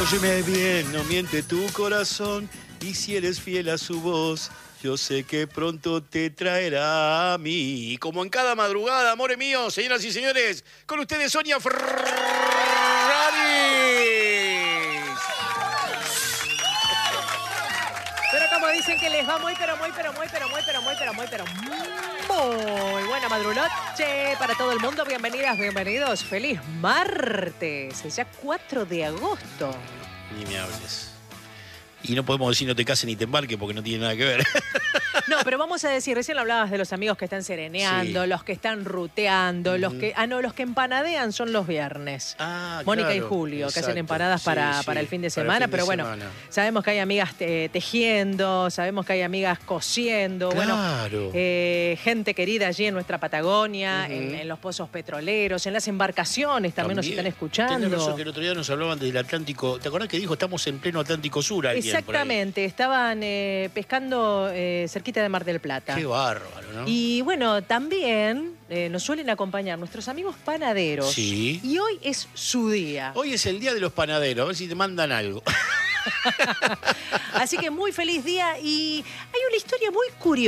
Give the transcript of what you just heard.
Óyeme bien, no miente tu corazón, y si eres fiel a su voz, yo sé que pronto te traerá a mí. Como en cada madrugada, amores míos, señoras y señores, con ustedes Sonia Ferraris. Pero como dicen que les va muy buena madrunoche para todo el mundo. Bienvenidas, bienvenidos. Feliz martes. Es ya 4 de agosto. Ni me hables. Y no podemos decir no te cases ni te embarques porque no tiene nada que ver. No, pero vamos a decir, recién hablabas de los amigos que están sereneando, Sí. los que están ruteando, los que empanadean son los viernes. Ah, Mónica claro, y Julio, que exacto. hacen empanadas Sí, para sí, el fin de para el semana, fin de pero bueno, semana. sabemos que hay amigas tejiendo, sabemos que hay amigas cosiendo, Claro. gente querida allí en nuestra Patagonia, Ujú. en los pozos petroleros, en las embarcaciones también nos están escuchando. Tenés razón que el otro día nos hablaban del Atlántico. ¿Te acordás que dijo estamos en pleno Atlántico Sur? Alguien por ahí? Exactamente, estaban pescando cerquita de Mar del Plata. Qué bárbaro, ¿no? Y bueno, también nos suelen acompañar nuestros amigos panaderos. Sí. Y hoy es su día. Hoy es el día de los panaderos, a ver si te mandan algo. Así que muy feliz día y hay una historia muy curiosa.